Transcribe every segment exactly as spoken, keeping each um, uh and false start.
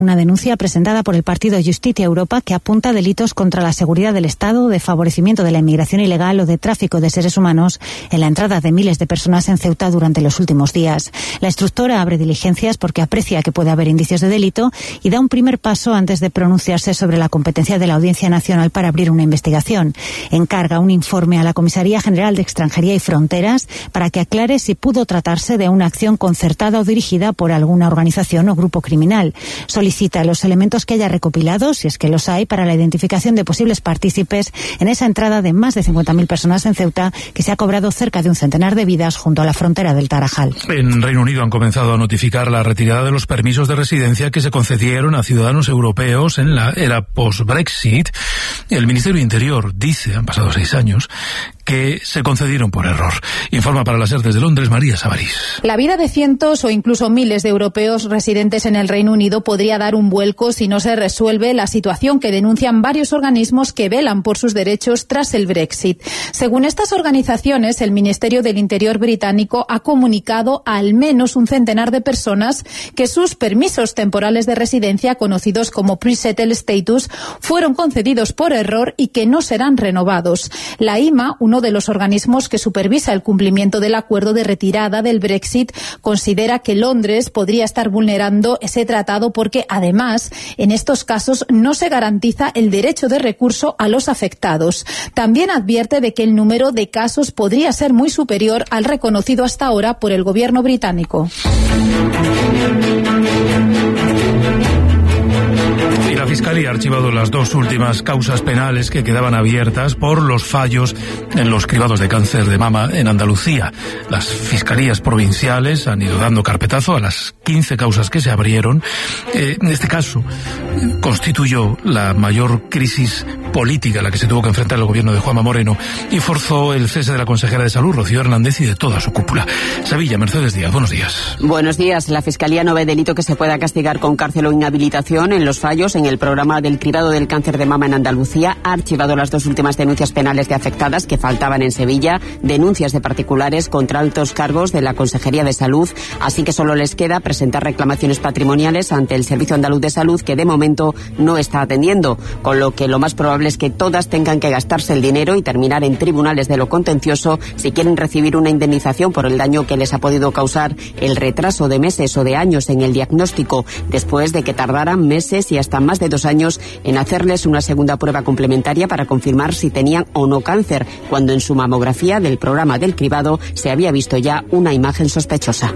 Una denuncia presentada por el partido Justicia Europa que apunta a delitos contra la seguridad del Estado, de favorecimiento de la inmigración ilegal o de tráfico de seres humanos en la entrada de miles de personas en Ceuta durante los últimos días. La instructora abre diligencias porque aprecia que puede haber indicios de delito y da un primer paso antes de pronunciarse sobre la competencia de la Audiencia Nacional para abrir una investigación. Encarga un informe a la Comisaría General de Extranjería y Fronteras para que aclare si pudo tratarse de una acción concertada o dirigida por alguna organización o grupo criminal. Solicita los elementos que haya recopilado, si es que los hay, para la identificación de posibles partícipes en esa entrada de más de cincuenta mil personas en Ceuta, que se ha cobrado cerca de un centenar de vidas junto a la frontera del Tarajal. En Reino Unido han comenzado a notificar la retirada de los permisos de residencia que se concedieron a ciudadanos europeos en la era post-Brexit. El Ministerio de Interior dice, han pasado seis años, que se concedieron por error. Informa para las E R desde Londres, María Sabarís. La vida de cientos o incluso miles de europeos residentes en el Reino Unido podría dar un vuelco si no se resuelve la situación que denuncian varios organismos que velan por sus derechos tras el Brexit. Según estas organizaciones, el Ministerio del Interior británico ha comunicado a al menos un centenar de personas que sus permisos temporales de residencia, conocidos como pre-settled status, fueron concedidos por error y que no serán renovados. La I M A, uno de los organismos que supervisa el cumplimiento del acuerdo de retirada del Brexit, considera que Londres podría estar vulnerando ese tratado porque, además, en estos casos no se garantiza el derecho de recurso a los afectados. También advierte de que el número de casos podría ser muy superior al reconocido hasta ahora por el gobierno británico. Y la Fiscalía ha archivado las dos últimas causas penales que quedaban abiertas por los fallos en los cribados de cáncer de mama en Andalucía. Las fiscalías provinciales han ido dando carpetazo a las quince causas que se abrieron. Eh, en este caso, constituyó la mayor crisis política a la que se tuvo que enfrentar el gobierno de Juanma Moreno y forzó el cese de la consejera de Salud, Rocío Hernández, y de toda su cúpula. Sevilla, Mercedes Díaz, buenos días. Buenos días. La Fiscalía no ve delito que se pueda castigar con cárcel o inhabilitación en los fallos en el programa del cribado del cáncer de mama en Andalucía. Ha archivado las dos últimas denuncias penales de afectadas que faltaban en Sevilla, denuncias de particulares contra altos cargos de la Consejería de Salud, así que solo les queda presentar reclamaciones patrimoniales ante el Servicio Andaluz de Salud, que de momento no está atendiendo, con lo que lo más probable es que todas tengan que gastarse el dinero y terminar en tribunales de lo contencioso si quieren recibir una indemnización por el daño que les ha podido causar el retraso de meses o de años en el diagnóstico, después de que tardaran meses y hasta más de dos años en hacerles una segunda prueba complementaria para confirmar si tenían o no cáncer, cuando en su mamografía del programa del cribado se había visto ya una imagen sospechosa.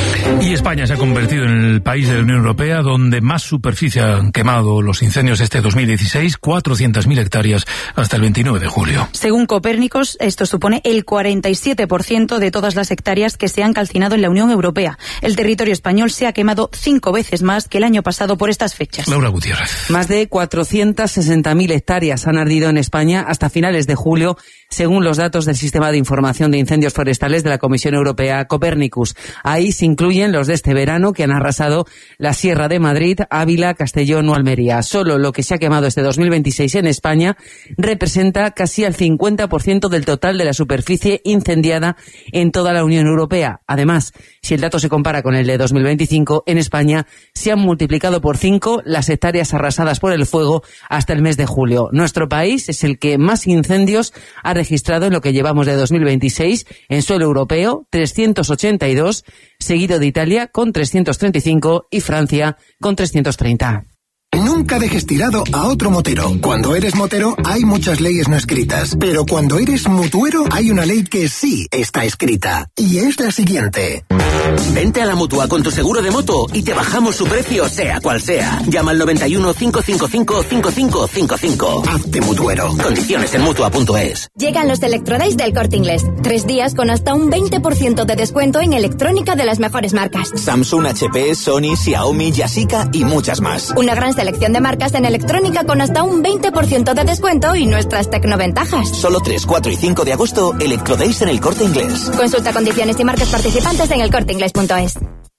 Y España se ha convertido en el país de la Unión Europea donde más superficie han quemado los incendios este dos mil dieciséis, cuatrocientas mil hectáreas hasta el veintinueve de julio. Según Copérnicos, esto supone el cuarenta y siete por ciento de todas las hectáreas que se han calcinado en la Unión Europea. El territorio español se ha quemado cinco veces más que el año pasado por estas fechas. Laura Gutiérrez. Más de cuatrocientas sesenta mil hectáreas han ardido en España hasta finales de julio, según los datos del Sistema de Información de Incendios Forestales de la Comisión Europea Copérnicus. Ahí se incluyen los de este verano, que han arrasado la Sierra de Madrid, Ávila, Castellón o Almería. Solo lo que se ha quemado este dos mil veintiséis en España representa casi el cincuenta por ciento del total de la superficie incendiada en toda la Unión Europea. Además, si el dato se compara con el de dos mil veinticinco, en España se han multiplicado por cinco las hectáreas arrasadas por el fuego hasta el mes de julio. Nuestro país es el que más incendios ha registrado en lo que llevamos de dos mil veintiséis en suelo europeo, trescientos ochenta y dos, seguido de Italia con trescientos treinta y cinco y Francia con trescientos treinta. Nunca dejes tirado a otro motero. Cuando eres motero hay muchas leyes no escritas, pero cuando eres mutuero hay una ley que sí está escrita, y es la siguiente. Vente a la Mutua con tu seguro de moto y te bajamos su precio sea cual sea. Llama al noventa y uno, cinco cinco cinco, cinco cinco cinco cinco. Hazte mutuero. Condiciones en mutua punto es. Llegan los Electrodays del Corte Inglés. Tres días con hasta un veinte por ciento de descuento en electrónica de las mejores marcas. Samsung, H P, Sony, Xiaomi, Yashica y muchas más. Una gran selección de marcas en electrónica con hasta un veinte por ciento de descuento y nuestras tecnoventajas. Solo tres, cuatro y cinco de agosto, Electrodays en el Corte Inglés. Consulta condiciones y marcas participantes en el corte inglés punto es.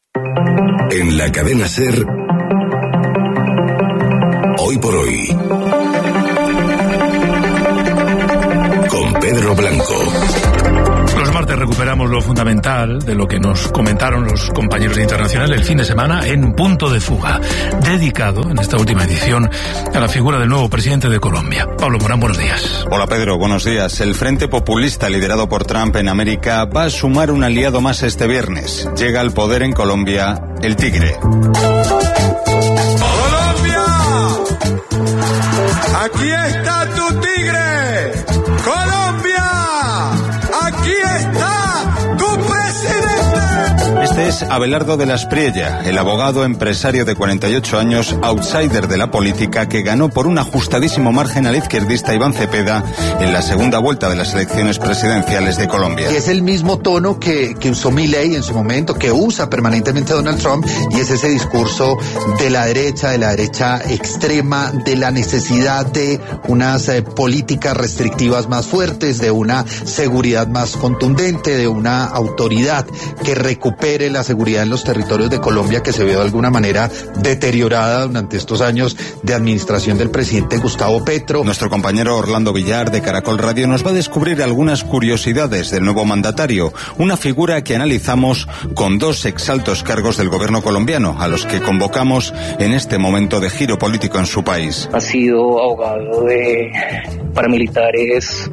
En la cadena SER, hoy por hoy, con Pedro Blanco. Los martes recuperamos lo fundamental de lo que nos comentaron los compañeros de Internacional el fin de semana en Punto de Fuga, dedicado en esta última edición a la figura del nuevo presidente de Colombia. Pablo Morán, buenos días. Hola Pedro, buenos días. El Frente Populista liderado por Trump en América va a sumar un aliado más este viernes. Llega al poder en Colombia el Tigre. ¡Colombia! ¡Aquí está tu tigre! ¡Colombia! ¡Aquí está tu presidente! Este es Abelardo de la Espriella, el abogado empresario de cuarenta y ocho años, outsider de la política, que ganó por un ajustadísimo margen al izquierdista Iván Cepeda en la segunda vuelta de las elecciones presidenciales de Colombia. Y es el mismo tono que, que usó Milei en su momento, que usa permanentemente Donald Trump, y es ese discurso de la derecha, de la derecha extrema, de la necesidad de unas eh, políticas restrictivas más fuertes, de una seguridad más contundente, de una autoridad que recupere la seguridad en los territorios de Colombia, que se vio de alguna manera deteriorada durante estos años de administración del presidente Gustavo Petro. Nuestro compañero Orlando Villar de Caracol Radio nos va a descubrir algunas curiosidades del nuevo mandatario, una figura que analizamos con dos exaltos cargos del gobierno colombiano, a los que convocamos en este momento de giro político en su país. Ha sido abogado de paramilitares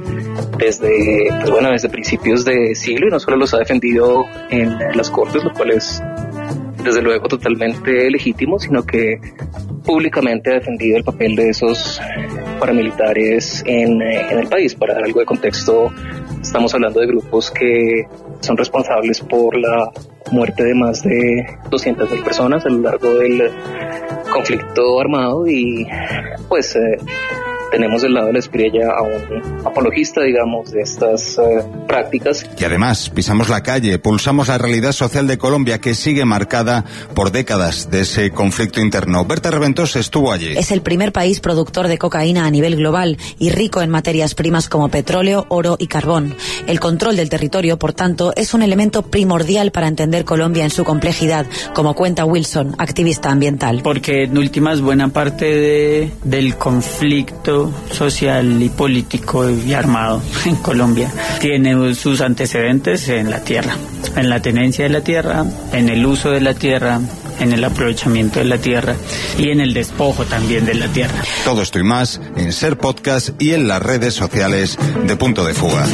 desde, pues bueno, desde principios de siglo, y no solo los ha defendido en las cortes, lo cual es desde luego totalmente legítimo, sino que públicamente ha defendido el papel de esos paramilitares en, en el país. Para dar algo de contexto, estamos hablando de grupos que son responsables por la muerte de más de doscientas mil personas a lo largo del conflicto armado, y pues eh, tenemos del lado de la Espriella a un apologista, digamos, de estas uh, prácticas. Y además pisamos la calle, pulsamos la realidad social de Colombia, que sigue marcada por décadas de ese conflicto interno. Berta Reventós estuvo allí. Es el primer país productor de cocaína a nivel global y rico en materias primas como petróleo, oro y carbón. El control del territorio, por tanto, es un elemento primordial para entender Colombia en su complejidad, como cuenta Wilson, activista ambiental. Porque en últimas buena parte de, del conflicto social y político y armado en Colombia tiene sus antecedentes en la tierra, en la tenencia de la tierra, en el uso de la tierra, en el aprovechamiento de la tierra y en el despojo también de la tierra. Todo esto y más en Ser Podcast y en las redes sociales de Punto de Fuga.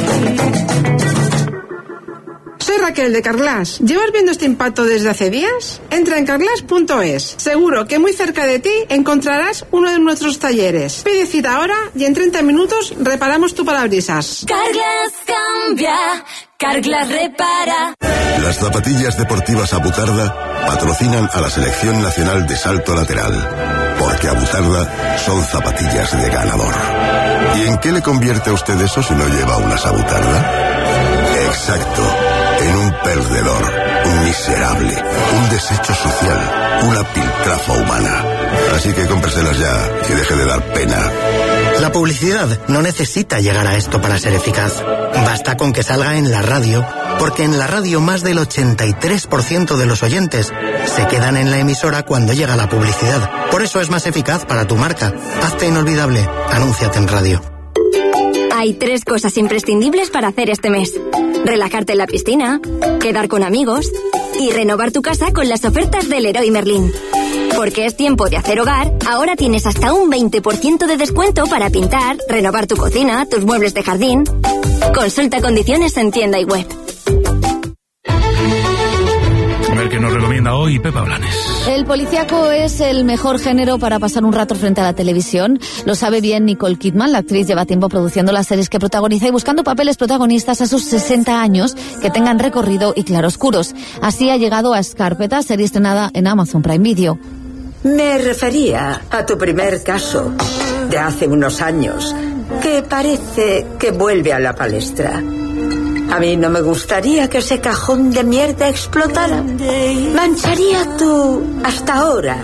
Soy Raquel de Carglass. ¿Llevas viendo este impacto desde hace días? Entra en carglass punto es. Seguro que muy cerca de ti encontrarás uno de nuestros talleres. Pide cita ahora y en treinta minutos reparamos tu parabrisas. Carglass cambia, Carglass repara. Las zapatillas deportivas Abutarda patrocinan a la Selección Nacional de Salto Lateral. Porque Abutarda son zapatillas de ganador. ¿Y en qué le convierte a usted eso si no lleva unas Abutarda? Exacto. En un perdedor, un miserable, un desecho social, una piltrafa humana. Así que cómpreselas ya y deje de dar pena. La publicidad no necesita llegar a esto para ser eficaz. Basta con que salga en la radio, porque en la radio más del ochenta y tres por ciento de los oyentes se quedan en la emisora cuando llega la publicidad. Por eso es más eficaz para tu marca. Hazte inolvidable. Anúnciate en radio. Hay tres cosas imprescindibles para hacer este mes: relajarte en la piscina, quedar con amigos y renovar tu casa con las ofertas del Leroy Merlin. Porque es tiempo de hacer hogar, ahora tienes hasta un veinte por ciento de descuento para pintar, renovar tu cocina, tus muebles de jardín. Consulta condiciones en tienda y web. A ver qué nos recomienda hoy Pepa Blanes. El policíaco es el mejor género para pasar un rato frente a la televisión. Lo sabe bien Nicole Kidman. La actriz lleva tiempo produciendo las series que protagoniza y buscando papeles protagonistas a sus sesenta años que tengan recorrido y claroscuros. Así ha llegado a Escarpeta, serie estrenada en Amazon Prime Video. Me refería a tu primer caso de hace unos años, que parece que vuelve a la palestra. A mí no me gustaría que ese cajón de mierda explotara. Mancharía tu hasta ahora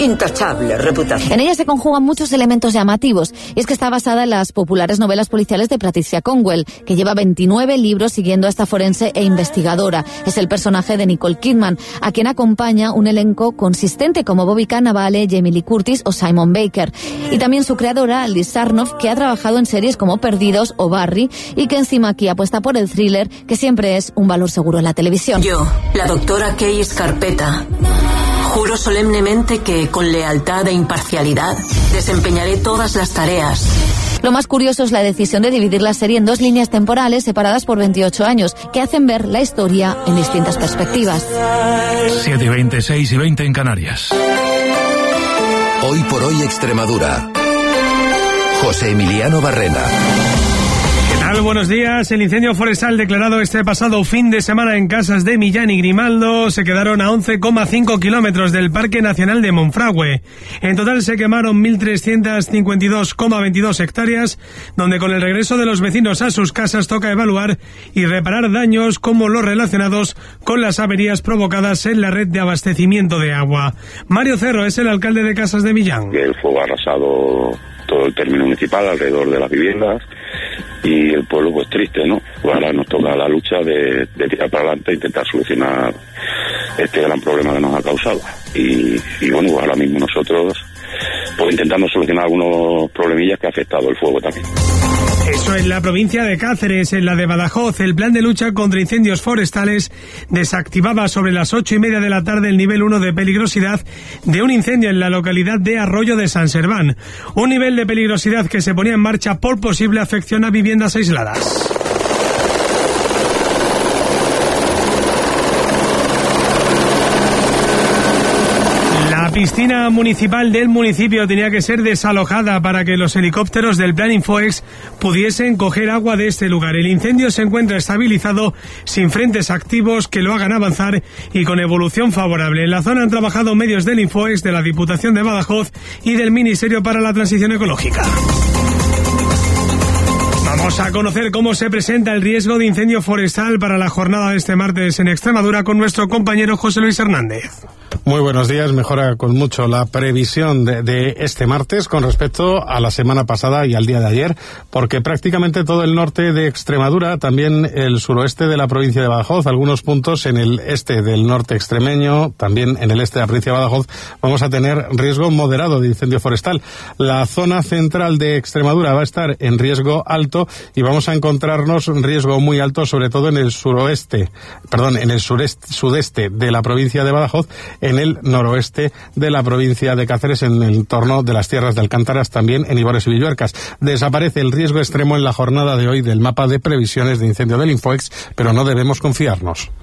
intachable reputación. En ella se conjugan muchos elementos llamativos, y es que está basada en las populares novelas policiales de Patricia Cornwell, que lleva veintinueve libros siguiendo a esta forense e investigadora. Es el personaje de Nicole Kidman, a quien acompaña un elenco consistente como Bobby Cannavale, Jamie Lee Curtis o Simon Baker. Y también su creadora, Liz Sarnoff, que ha trabajado en series como Perdidos o Barry, y que encima aquí apuesta por el thriller, que siempre es un valor seguro en la televisión. Yo, la doctora Kay Scarpetta, juro solemnemente que con lealtad e imparcialidad desempeñaré todas las tareas. Lo más curioso es la decisión de dividir la serie en dos líneas temporales separadas por veintiocho años, que hacen ver la historia en distintas perspectivas. siete y veinte, seis y veinte en Canarias. Hoy por hoy Extremadura. José Emiliano Barrena. ¿Qué tal? Buenos días. El incendio forestal declarado este pasado fin de semana en Casas de Millán y Grimaldo se quedaron a once coma cinco kilómetros del Parque Nacional de Monfragüe. En total se quemaron mil trescientas cincuenta y dos coma veintidós hectáreas, donde con el regreso de los vecinos a sus casas toca evaluar y reparar daños como los relacionados con las averías provocadas en la red de abastecimiento de agua. Mario Cerro es el alcalde de Casas de Millán. El fuego ha arrasado todo el término municipal alrededor de las viviendas y el pueblo pues triste, ¿no? Pues ahora nos toca la lucha de, de tirar para adelante e intentar solucionar este gran problema que nos ha causado. Y, y bueno, pues ahora mismo nosotros pues intentando solucionar algunos problemillas que ha afectado el fuego también. Eso en la provincia de Cáceres. En la de Badajoz, el plan de lucha contra incendios forestales desactivaba sobre las ocho y media de la tarde el nivel uno de peligrosidad de un incendio en la localidad de Arroyo de San Serván. Un nivel de peligrosidad que se ponía en marcha por posible afección a viviendas aisladas. La piscina municipal del municipio tenía que ser desalojada para que los helicópteros del Plan Infoex pudiesen coger agua de este lugar. El incendio se encuentra estabilizado, sin frentes activos que lo hagan avanzar y con evolución favorable. En la zona han trabajado medios del Infoex, de la Diputación de Badajoz y del Ministerio para la Transición Ecológica. Vamos a conocer cómo se presenta el riesgo de incendio forestal para la jornada de este martes en Extremadura con nuestro compañero José Luis Hernández. Muy buenos días. Mejora con mucho la previsión de, de este martes con respecto a la semana pasada y al día de ayer, porque prácticamente todo el norte de Extremadura, también el suroeste de la provincia de Badajoz, algunos puntos en el este del norte extremeño, también en el este de la provincia de Badajoz, vamos a tener riesgo moderado de incendio forestal. La zona central de Extremadura va a estar en riesgo alto y vamos a encontrarnos riesgo muy alto, sobre todo en el suroeste, perdón, en el sureste, sudeste de la provincia de Badajoz, en el noroeste de la provincia de Cáceres, en el entorno de las tierras de Alcántaras, también en Ibores y Villuercas. Desaparece el riesgo extremo en la jornada de hoy del mapa de previsiones de incendio del Infoex, pero no debemos confiarnos.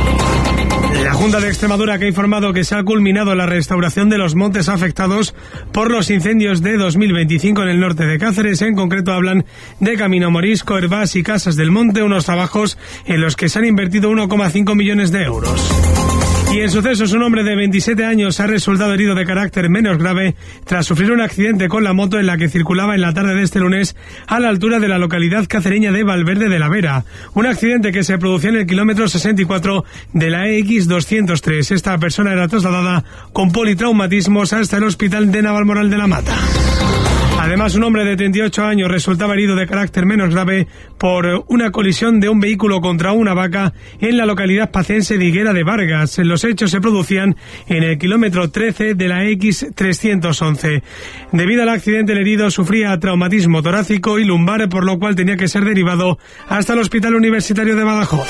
La Junta de Extremadura que ha informado que se ha culminado la restauración de los montes afectados por los incendios de dos mil veinticinco en el norte de Cáceres. En concreto hablan de Camino Morisco, Hervás y Casas del Monte, unos trabajos en los que se han invertido uno coma cinco millones de euros. Y en sucesos, un hombre de veintisiete años ha resultado herido de carácter menos grave tras sufrir un accidente con la moto en la que circulaba en la tarde de este lunes a la altura de la localidad cacereña de Valverde de la Vera. Un accidente que se produció en el kilómetro sesenta y cuatro de la E X doscientos tres. Esta persona era trasladada con politraumatismos hasta el hospital de Navalmoral de la Mata. Además, un hombre de treinta y ocho años resultaba herido de carácter menos grave por una colisión de un vehículo contra una vaca en la localidad pacense de Higuera de Vargas. Los hechos se producían en el kilómetro trece de la E X trescientos once. Debido al accidente, el herido sufría traumatismo torácico y lumbar, por lo cual tenía que ser derivado hasta el Hospital Universitario de Badajoz.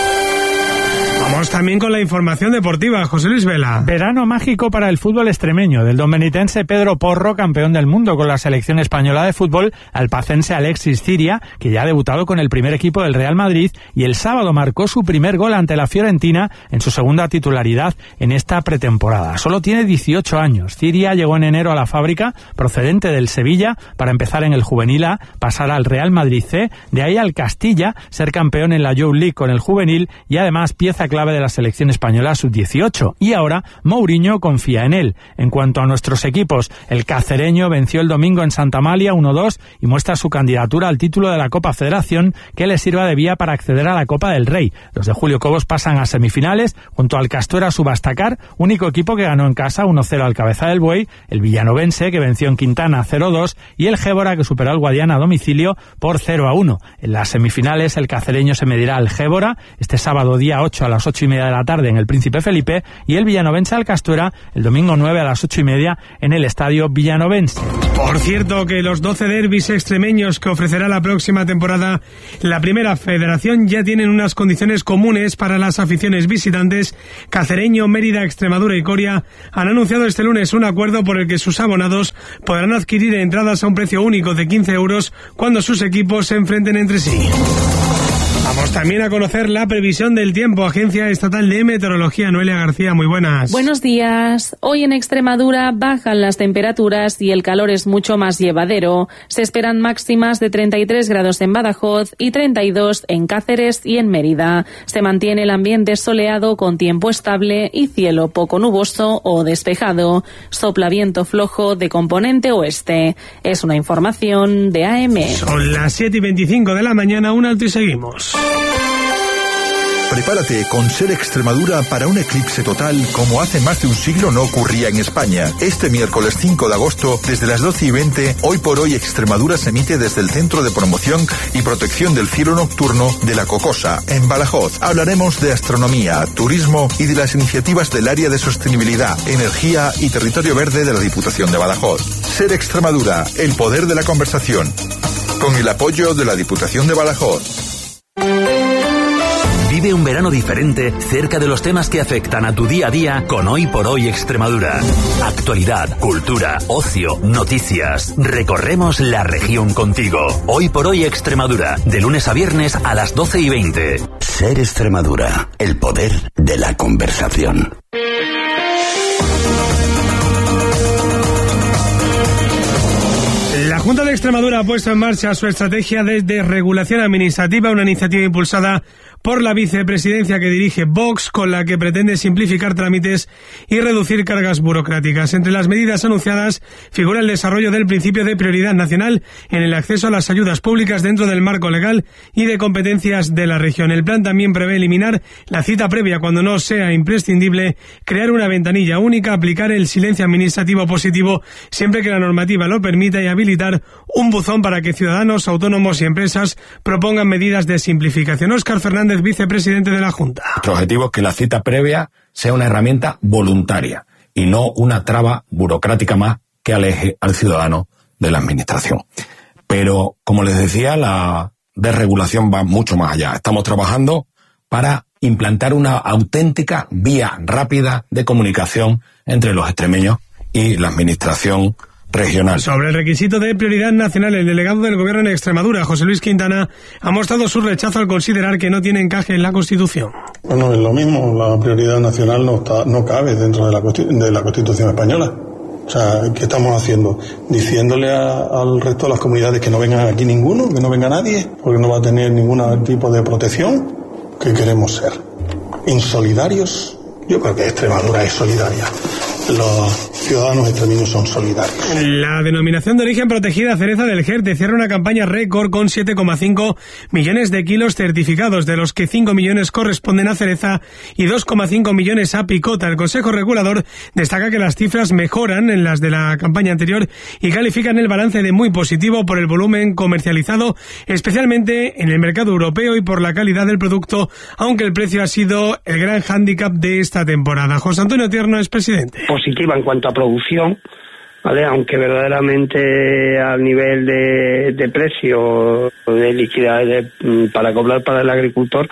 Vamos también con la información deportiva. José Luis Vela. Verano mágico para el fútbol extremeño. Del dominiquense Pedro Porro, campeón del mundo con la selección española de fútbol, al pacense Alexis Ciria, que ya ha debutado con el primer equipo del Real Madrid y el sábado marcó su primer gol ante la Fiorentina en su segunda titularidad en esta pretemporada. Solo tiene dieciocho años. Ciria llegó en enero a la fábrica, procedente del Sevilla, para empezar en el Juvenil A, pasar al Real Madrid C, de ahí al Castilla, ser campeón en la Youth League con el Juvenil y además pieza clave clave de la selección española sub dieciocho y ahora Mourinho confía en él. En cuanto a nuestros equipos, el cacereño venció el domingo en Santa Amalia uno dos y muestra su candidatura al título de la Copa Federación que le sirva de vía para acceder a la Copa del Rey. Los de Julio Cobos pasan a semifinales junto al Castuera Subastacar, único equipo que ganó en casa uno cero al Cabeza del Buey, el villanovense que venció en Quintana cero dos y el Gébora que superó al Guadiana a domicilio por cero a uno. En las semifinales el cacereño se medirá al Gébora este sábado día ocho a las ocho y media de la tarde en el Príncipe Felipe y el villanovense al Castuera el domingo nueve a las ocho y media en el Estadio Villanovense. Por cierto que los doce derbis extremeños que ofrecerá la próxima temporada la Primera Federación ya tienen unas condiciones comunes para las aficiones visitantes. Cacereño, Mérida, Extremadura y Coria han anunciado este lunes un acuerdo por el que sus abonados podrán adquirir entradas a un precio único de quince euros cuando sus equipos se enfrenten entre sí. Vamos también a conocer la previsión del tiempo. Agencia Estatal de Meteorología, Noelia García, muy buenas. Buenos días. Hoy en Extremadura bajan las temperaturas y el calor es mucho más llevadero. Se esperan máximas de treinta y tres grados en Badajoz y treinta y dos en Cáceres y en Mérida. Se mantiene el ambiente soleado con tiempo estable y cielo poco nuboso o despejado. Sopla viento flojo de componente oeste. Es una información de A M. Son las siete y veinticinco de la mañana, un alto y seguimos. Prepárate con Ser Extremadura para un eclipse total como hace más de un siglo no ocurría en España. Este miércoles cinco de agosto, desde las doce y veinte, Hoy por Hoy Extremadura se emite desde el Centro de Promoción y Protección del Cielo Nocturno de La Cocosa, en Badajoz. Hablaremos de astronomía, turismo y de las iniciativas del área de sostenibilidad, energía y territorio verde de la Diputación de Badajoz. Ser Extremadura, el poder de la conversación. Con el apoyo de la Diputación de Badajoz. Vive un verano diferente cerca de los temas que afectan a tu día a día con Hoy por Hoy Extremadura. Actualidad, cultura, ocio, noticias. Recorremos la región contigo. Hoy por Hoy Extremadura, de lunes a viernes a las doce y veinte. Ser Extremadura, el poder de la conversación. La Junta de Extremadura ha puesto en marcha su estrategia de desregulación administrativa, una iniciativa impulsada por la vicepresidencia que dirige Vox, con la que pretende simplificar trámites y reducir cargas burocráticas. Entre las medidas anunciadas figura el desarrollo del principio de prioridad nacional en el acceso a las ayudas públicas dentro del marco legal y de competencias de la región. El plan también prevé eliminar la cita previa cuando no sea imprescindible, crear una ventanilla única, aplicar el silencio administrativo positivo siempre que la normativa lo permita y habilitar un buzón para que ciudadanos, autónomos y empresas propongan medidas de simplificación. Óscar Fernández, vicepresidente de la Junta. Nuestro objetivo es que la cita previa sea una herramienta voluntaria y no una traba burocrática más que aleje al ciudadano de la administración. Pero, como les decía, la desregulación va mucho más allá. Estamos trabajando para implantar una auténtica vía rápida de comunicación entre los extremeños y la administración regional. Sobre el requisito de prioridad nacional, el delegado del Gobierno en Extremadura, José Luis Quintana, ha mostrado su rechazo al considerar que no tiene encaje en la Constitución. Bueno, es lo mismo, la prioridad nacional no, está, no cabe dentro de la, de la Constitución española. O sea, ¿qué estamos haciendo? Diciéndole a, al resto de las comunidades que no vengan aquí ninguno, que no venga nadie, porque no va a tener ningún tipo de protección. ¿Qué queremos ser? ¿Insolidarios? Yo creo que Extremadura es solidaria. Los ciudadanos extremeños son solidarios. La denominación de origen protegida Cereza del Jerte cierra una campaña récord con siete coma cinco millones de kilos certificados, de los que cinco millones corresponden a cereza y dos coma cinco millones a picota. El Consejo Regulador destaca que las cifras mejoran en las de la campaña anterior y califican el balance de muy positivo por el volumen comercializado, especialmente en el mercado europeo, y por la calidad del producto, aunque el precio ha sido el gran hándicap de esta temporada. José Antonio Tierno es presidente. Positiva en cuanto a producción, ¿vale? Aunque verdaderamente al nivel de, de precio de liquidez de, para cobrar para el agricultor,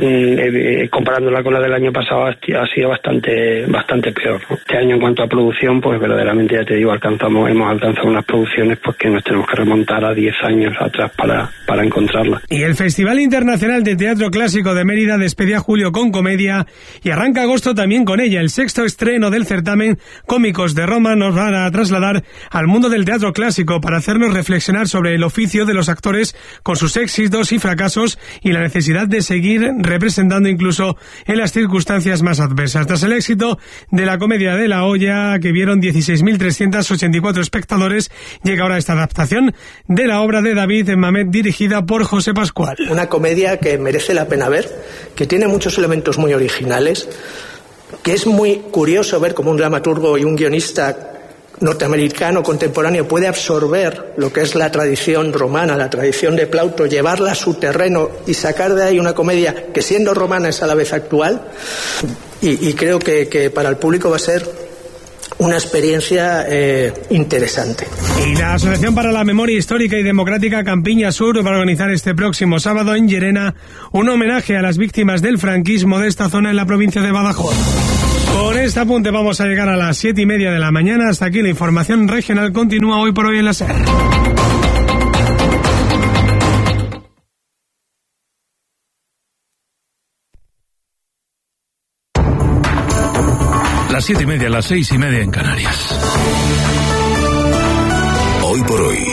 eh, comparándola con la del año pasado, ha sido bastante bastante peor, ¿no? Este año en cuanto a producción, pues verdaderamente, ya te digo, alcanzamos hemos alcanzado unas producciones pues que nos tenemos que remontar a diez años atrás para, para encontrarlas. Y el Festival Internacional de Teatro Clásico de Mérida despedía julio con comedia y arranca agosto también con ella. El sexto estreno del certamen Cómicos de Roma nos va a trasladar trasladar al mundo del teatro clásico para hacernos reflexionar sobre el oficio de los actores con sus éxitos y fracasos y la necesidad de seguir representando incluso en las circunstancias más adversas. Tras el éxito de la comedia de La Hoya, que vieron dieciséis mil trescientos ochenta y cuatro espectadores, llega ahora esta adaptación de la obra de David Mamet dirigida por José Pascual. Una comedia que merece la pena ver, que tiene muchos elementos muy originales, que es muy curioso ver cómo un dramaturgo y un guionista norteamericano contemporáneo puede absorber lo que es la tradición romana, la tradición de Plauto, llevarla a su terreno y sacar de ahí una comedia que, siendo romana, es a la vez actual. Y, y creo que, que para el público va a ser una experiencia eh, interesante. Y la Asociación para la Memoria Histórica y Democrática Campiña Sur va a organizar este próximo sábado en Llerena un homenaje a las víctimas del franquismo de esta zona en la provincia de Badajoz. Con este apunte vamos a llegar a las siete y media de la mañana. Hasta aquí la información regional continúa hoy por hoy en la SER. Las siete y media, las seis y media en Canarias. Hoy por hoy,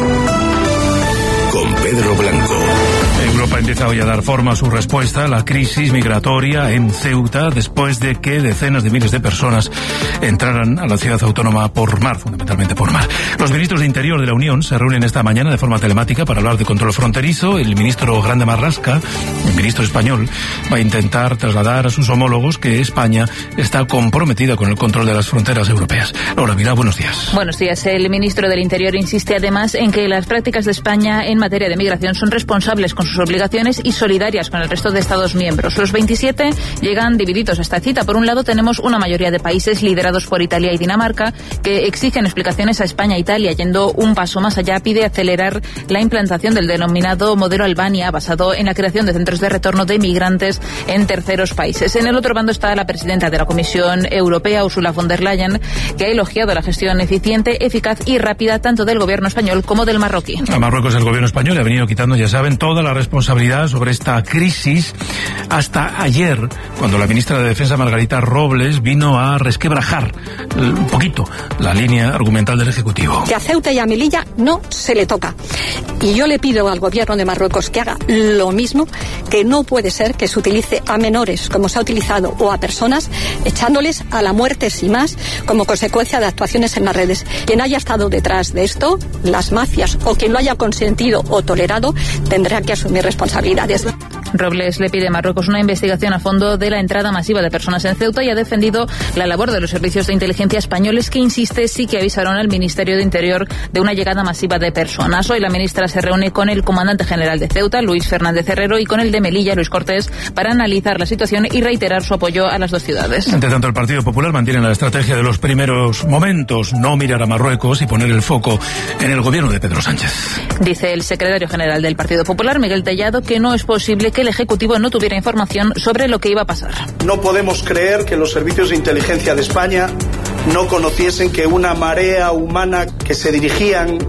con Pedro Blanco. Europa empieza hoy a dar forma a su respuesta a la crisis migratoria en Ceuta después de que decenas de miles de personas entraran a la ciudad autónoma por mar, fundamentalmente por mar. Los ministros de Interior de la Unión se reúnen esta mañana de forma telemática para hablar de control fronterizo. El ministro Grande Marlaska, el ministro español, va a intentar trasladar a sus homólogos que España está comprometida con el control de las fronteras europeas. Laura Mira, buenos días. Buenos días. El ministro del Interior insiste además en que las prácticas de España en materia de migración son responsables con sus obligaciones y solidarias con el resto de Estados miembros. Los veintisiete llegan divididos a esta cita. Por un lado tenemos una mayoría de países liderados por Italia y Dinamarca que exigen explicaciones a España e Italia. Yendo un paso más allá, pide acelerar la implantación del denominado modelo Albania, basado en la creación de centros de retorno de migrantes en terceros países. En el otro bando está la presidenta de la Comisión Europea, Ursula von der Leyen, que ha elogiado la gestión eficiente, eficaz y rápida tanto del gobierno español como del marroquí. A Marruecos el gobierno español le ha venido quitando, ya saben, toda la responsabilidad sobre esta crisis hasta ayer, cuando la ministra de Defensa Margarita Robles vino a resquebrajar un poquito la línea argumental del Ejecutivo. Que a Ceuta y a Melilla no se le toca. Y yo le pido al gobierno de Marruecos que haga lo mismo, que no puede ser que se utilice a menores como se ha utilizado o a personas echándoles a la muerte sin más como consecuencia de actuaciones en las redes. Quien haya estado detrás de esto, las mafias o quien lo haya consentido o tolerado, tendrá que asumir responsabilidades. Robles le pide a Marruecos una investigación a fondo de la entrada masiva de personas en Ceuta y ha defendido la labor de los servicios de inteligencia españoles, que insiste sí que avisaron al Ministerio de Interior de una llegada masiva de personas. Hoy la ministra se reúne con el comandante general de Ceuta, Luis Fernández Herrero, y con el de Melilla, Luis Cortés, para analizar la situación y reiterar su apoyo a las dos ciudades. Entre tanto, el Partido Popular mantiene la estrategia de los primeros momentos, no mirar a Marruecos y poner el foco en el gobierno de Pedro Sánchez. Dice el secretario general del Partido Popular, Miguel Tellado, que no es posible que el Ejecutivo no tuviera información sobre lo que iba a pasar. No podemos creer que los servicios de inteligencia de España no conociesen que una marea humana que se dirigían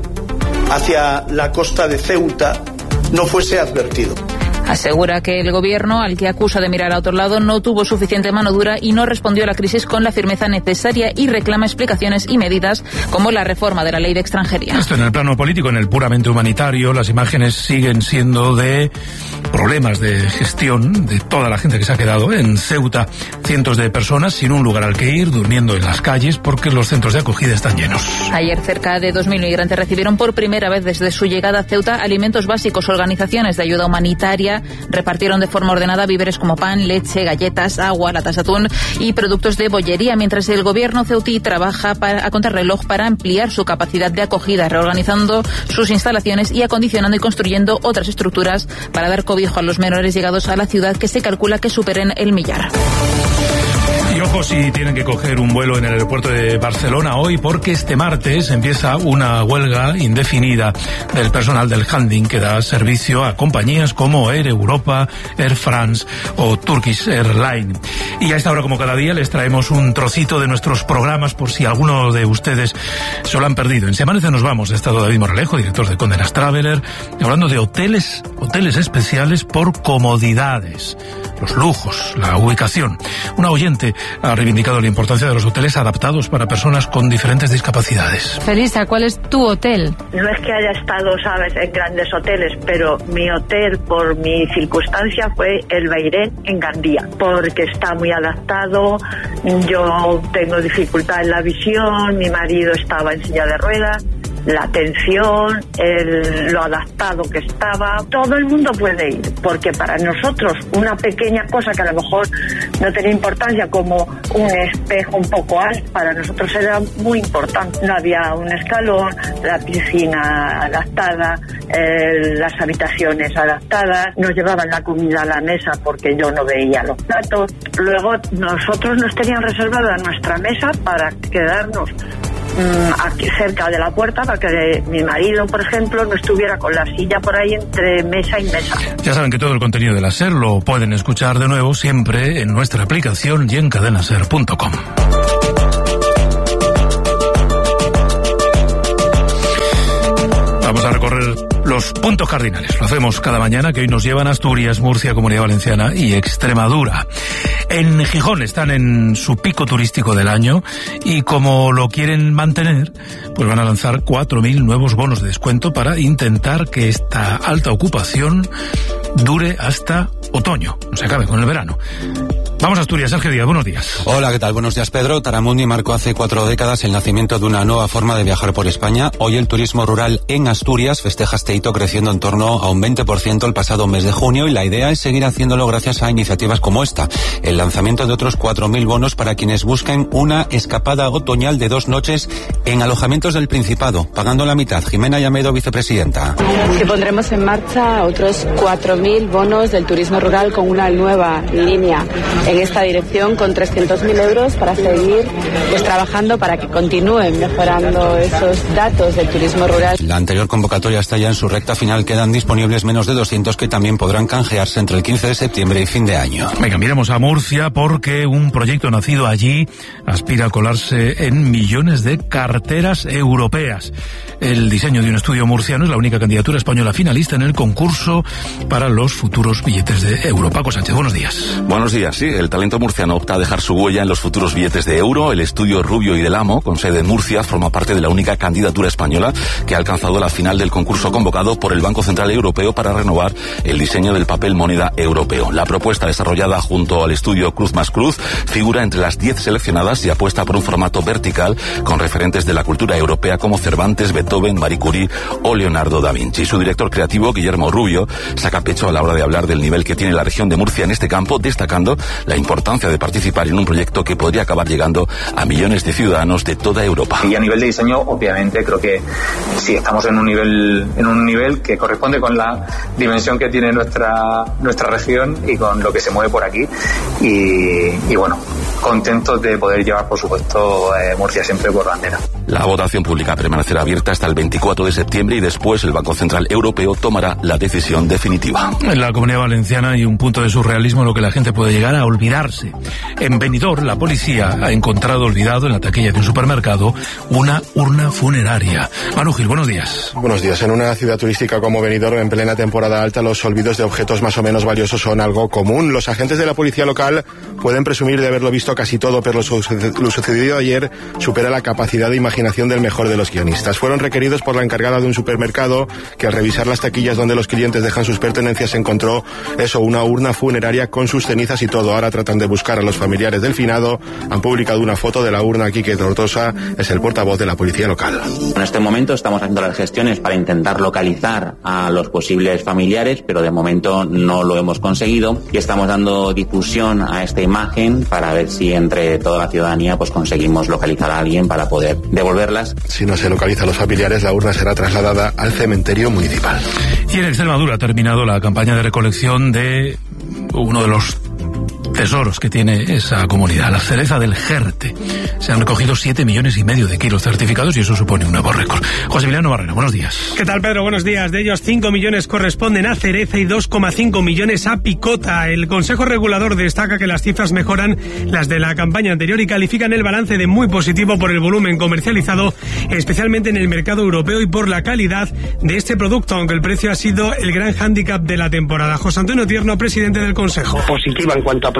hacia la costa de Ceuta no fuese advertido. Asegura que el gobierno, al que acusa de mirar a otro lado, no tuvo suficiente mano dura y no respondió a la crisis con la firmeza necesaria y reclama explicaciones y medidas como la reforma de la ley de extranjería. Esto en el plano político. En el puramente humanitario, las imágenes siguen siendo de problemas de gestión de toda la gente que se ha quedado en Ceuta. Cientos de personas sin un lugar al que ir, durmiendo en las calles porque los centros de acogida están llenos. Ayer cerca de dos mil migrantes recibieron por primera vez desde su llegada a Ceuta alimentos básicos. Organizaciones de ayuda humanitaria repartieron de forma ordenada víveres como pan, leche, galletas, agua, latas de atún y productos de bollería, mientras el gobierno ceutí trabaja para, a contrarreloj para ampliar su capacidad de acogida, reorganizando sus instalaciones y acondicionando y construyendo otras estructuras para dar cobijo a los menores llegados a la ciudad, que se calcula que superen el millar. Y ojo si tienen que coger un vuelo en el aeropuerto de Barcelona hoy, porque este martes empieza una huelga indefinida del personal del handling que da servicio a compañías como Air Europa, Air France o Turkish Airlines. Y a esta hora, como cada día, les traemos un trocito de nuestros programas por si alguno de ustedes se lo han perdido. En Se Amanece Nos Vamos ha estado David Moralejo, director de Condé Nast Traveler, hablando de hoteles, hoteles especiales por comodidades, los lujos, la ubicación. Una oyente ha reivindicado la importancia de los hoteles adaptados para personas con diferentes discapacidades. Felisa, ¿cuál es tu hotel? No es que haya estado, sabes, en grandes hoteles, pero mi hotel, por mi circunstancia, fue el Beirén en Gandía, porque está muy adaptado. Yo tengo dificultad en la visión, mi marido estaba en silla de ruedas. La atención, el, lo adaptado que estaba, todo el mundo puede ir, porque para nosotros una pequeña cosa que a lo mejor no tenía importancia, como un espejo un poco alto, para nosotros era muy importante. No había un escalón, la piscina adaptada, eh, las habitaciones adaptadas, nos llevaban la comida a la mesa porque yo no veía los platos. Luego nosotros nos tenían reservada nuestra mesa para quedarnos aquí cerca de la puerta, para que mi marido, por ejemplo, no estuviera con la silla por ahí entre mesa y mesa. Ya saben que todo el contenido de la SER lo pueden escuchar de nuevo siempre en nuestra aplicación y en cadena ser punto com. Vamos a recorrer los puntos cardinales. Lo hacemos cada mañana, que hoy nos llevan a Asturias, Murcia, Comunidad Valenciana y Extremadura. En Gijón están en su pico turístico del año y como lo quieren mantener, pues van a lanzar cuatro mil nuevos bonos de descuento para intentar que esta alta ocupación dure hasta otoño, no se acabe con el verano. Vamos a Asturias, Sergio Díaz, buenos días. Hola, ¿qué tal? Buenos días, Pedro. Taramundi marcó hace cuatro décadas el nacimiento de una nueva forma de viajar por España. Hoy el turismo rural en Asturias festeja este hito creciendo en torno a un veinte por ciento el pasado mes de junio y la idea es seguir haciéndolo gracias a iniciativas como esta. El lanzamiento de otros cuatro mil bonos para quienes busquen una escapada otoñal de dos noches en alojamientos del Principado, pagando la mitad. Jimena Llamedo, vicepresidenta. Que pondremos en marcha otros cuatro mil bonos del turismo rural con una nueva línea en esta dirección, con trescientos mil euros para seguir pues trabajando para que continúen mejorando esos datos del turismo rural. La anterior convocatoria está ya en su recta final, quedan disponibles menos de doscientos que también podrán canjearse entre el quince de septiembre y fin de año. Venga, miremos a Murcia porque un proyecto nacido allí aspira a colarse en millones de carteras europeas. El diseño de un estudio murciano es la única candidatura española finalista en el concurso para los futuros billetes de euro. Paco Sánchez, buenos días. Buenos días, sí. El talento murciano opta a dejar su huella en los futuros billetes de euro. El estudio Rubio y del Amo, con sede en Murcia, forma parte de la única candidatura española que ha alcanzado la final del concurso convocado por el Banco Central Europeo para renovar el diseño del papel moneda europeo. La propuesta, desarrollada junto al estudio Cruz más Cruz, figura entre las diez seleccionadas y apuesta por un formato vertical con referentes de la cultura europea como Cervantes, Beethoven, Marie Curie o Leonardo da Vinci. Su director creativo, Guillermo Rubio, saca pecho a la hora de hablar del nivel que tiene la región de Murcia en este campo, destacando la importancia de participar en un proyecto que podría acabar llegando a millones de ciudadanos de toda Europa. Y a nivel de diseño, obviamente, creo que sí estamos en un nivel en un nivel que corresponde con la dimensión que tiene nuestra nuestra región y con lo que se mueve por aquí. Y, y bueno, contentos de poder llevar, por supuesto, eh, Murcia siempre por bandera. La votación pública permanecerá abierta hasta el veinticuatro de septiembre y después el Banco Central Europeo tomará la decisión definitiva. En la Comunidad Valenciana hay un punto de surrealismo en lo que la gente puede llegar a olvidarse. En Benidorm, la policía ha encontrado olvidado en la taquilla de un supermercado una urna funeraria. Manu Gil, buenos días. Buenos días. En una ciudad turística como Benidorm, en plena temporada alta, los olvidos de objetos más o menos valiosos son algo común. Los agentes de la policía local pueden presumir de haberlo visto casi todo, pero lo, suced- lo sucedido ayer supera la capacidad de imaginación del mejor de los guionistas. Fueron requeridos por la encargada de un supermercado que, al revisar las taquillas donde los clientes dejan sus pertenencias, encontró eso, una urna funeraria con sus cenizas y todo. Ahora tratan de buscar a los familiares del finado. Han publicado una foto de la urna. Quique Tortosa es el portavoz de la policía local. En este momento estamos haciendo las gestiones para intentar localizar a los posibles familiares, pero de momento no lo hemos conseguido y estamos dando difusión a esta imagen para ver si entre toda la ciudadanía pues conseguimos localizar a alguien para poder devolverlas. Si no se localiza a los familiares, la urna será trasladada al cementerio municipal. Y en Extremadura ha terminado la campaña de recolección de uno de los tesoros que tiene esa comunidad, la cereza del Jerte. Se han recogido siete millones y medio de kilos certificados y eso supone un nuevo récord. José Emiliano Barrera, buenos días. ¿Qué tal, Pedro? Buenos días. De ellos, cinco millones corresponden a cereza y dos coma cinco millones a picota. El Consejo Regulador destaca que las cifras mejoran las de la campaña anterior y califican el balance de muy positivo por el volumen comercializado, especialmente en el mercado europeo, y por la calidad de este producto, aunque el precio ha sido el gran hándicap de la temporada. José Antonio Tierno, presidente del Consejo. Positiva en cuanto a producción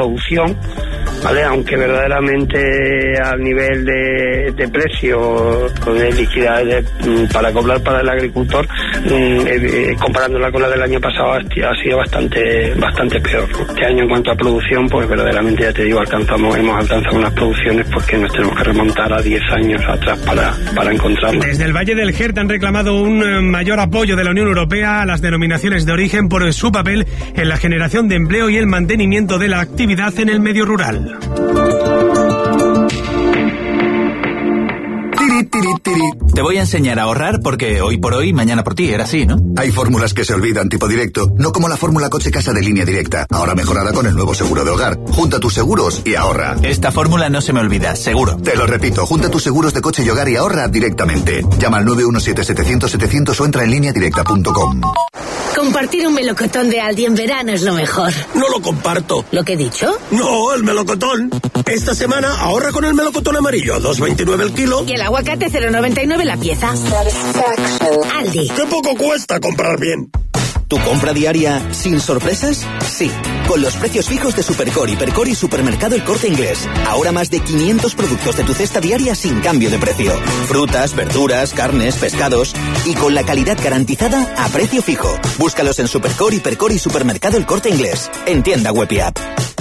producción, ¿vale? Aunque verdaderamente al nivel de, de precio de liquidez de, para cobrar para el agricultor, eh, comparándola con la del año pasado, ha sido bastante bastante peor. Este año en cuanto a producción, pues verdaderamente ya te digo, alcanzamos hemos alcanzado unas producciones porque nos tenemos que remontar a diez años atrás para, para encontrarlas. Desde el Valle del Jerte han reclamado un mayor apoyo de la Unión Europea a las denominaciones de origen por su papel en la generación de empleo y el mantenimiento de la actividad en el medio rural. Te voy a enseñar a ahorrar porque hoy por hoy, mañana por ti, era así, ¿no? Hay fórmulas que se olvidan tipo directo, no como la fórmula coche-casa de Línea Directa, ahora mejorada con el nuevo seguro de hogar. Junta tus seguros y ahorra. Esta fórmula no se me olvida, seguro. Te lo repito, junta tus seguros de coche y hogar y ahorra directamente. Llama al nueve uno siete setecientos setecientos o entra en línea directa punto com. Compartir un melocotón de Aldi en verano es lo mejor. No lo comparto. ¿Lo que he dicho? No, el melocotón. Esta semana ahorra con el melocotón amarillo, dos veintinueve el kilo. Y el aguacate cero noventa y nueve la pieza. Aldi. ¡Qué poco cuesta comprar bien! ¿Tu compra diaria sin sorpresas? Sí, con los precios fijos de Supercore, Hipercor y Supermercado El Corte Inglés. Ahora más de quinientos productos de tu cesta diaria sin cambio de precio. Frutas, verduras, carnes, pescados y con la calidad garantizada a precio fijo. Búscalos en Supercore, Hipercor y Supermercado El Corte Inglés. En tienda web y app.